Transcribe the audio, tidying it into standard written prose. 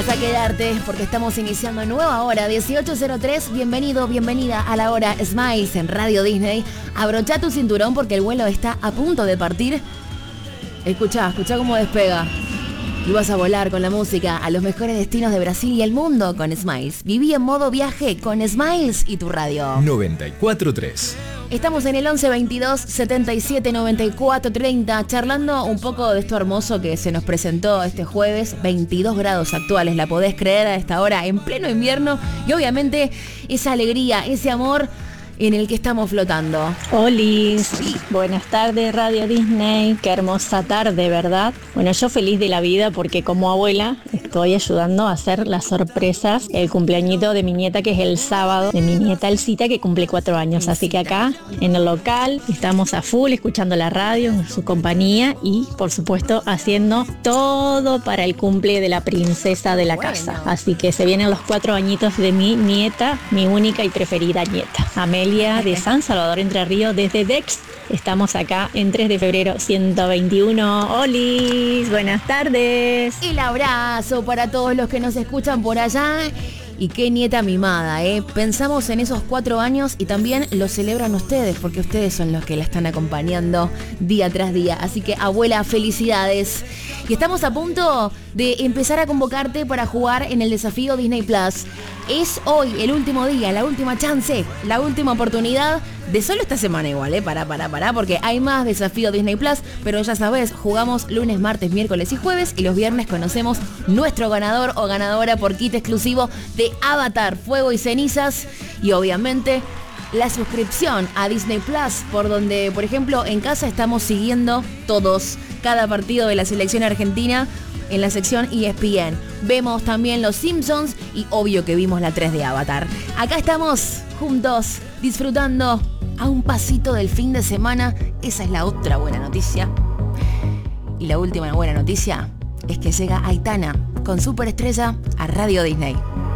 A quedarte porque estamos iniciando nueva hora 18:03. Bienvenido, bienvenida a la hora Smiles en Radio Disney. Abrocha tu cinturón porque el vuelo está a punto de partir. Escuchá cómo despega. Y vas a volar con la música a los mejores destinos de Brasil y el mundo con Smiles. Viví en modo viaje con Smiles y tu radio. 94.3. Estamos en el 11 22 77 94 30 charlando un poco de esto hermoso que se nos presentó este jueves. 22 grados actuales, la podés creer a esta hora en pleno invierno. Y obviamente esa alegría, ese amor en el que estamos flotando. Olis, buenas tardes Radio Disney, qué hermosa tarde, ¿verdad? Bueno, yo feliz de la vida porque como abuela estoy ayudando a hacer las sorpresas, el cumpleañito de mi nieta que es el sábado, de mi nieta Elcita que cumple 4 años, así que acá en el local estamos a full escuchando la radio en su compañía y por supuesto haciendo todo para el cumple de la princesa de la casa, así que se vienen los 4 añitos de mi nieta, mi única y preferida nieta, Amelia de San Salvador, Entre Ríos, desde Dex. Estamos acá en 3 de febrero 121. Olis, buenas tardes. El abrazo para todos los que nos escuchan por allá. Y qué nieta mimada, ¿eh? Pensamos en esos 4 años y también lo celebran ustedes, porque ustedes son los que la están acompañando día tras día. Así que, abuela, felicidades. Y estamos a punto de empezar a convocarte para jugar en el desafío Disney Plus. Es hoy el último día, la última chance, la última oportunidad de solo esta semana igual, Pará, porque hay más desafío Disney Plus, pero ya sabes, jugamos lunes, martes, miércoles y jueves y los viernes conocemos nuestro ganador o ganadora por kit exclusivo de Avatar, Fuego y Cenizas y obviamente la suscripción a Disney Plus, por donde, por ejemplo, en casa estamos siguiendo todos cada partido de la selección argentina en la sección ESPN. Vemos también Los Simpsons y obvio que vimos la 3 de Avatar. Acá estamos juntos disfrutando a un pasito del fin de semana. Esa es la otra buena noticia. Y la última buena noticia es que llega Aitana con Superestrella a Radio Disney.